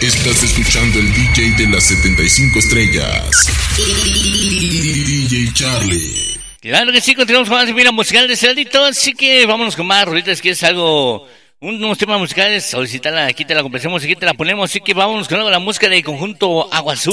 Estás escuchando el DJ de las 75 estrellas. DJ Charlie. Claro que sí, continuamos con más de musical de Celdito, así que vámonos con más rolitas, que es algo, unos temas musicales, solicítala, aquí te la complacemos, aquí te la ponemos, así que vámonos con algo de la música del conjunto Agua Azul.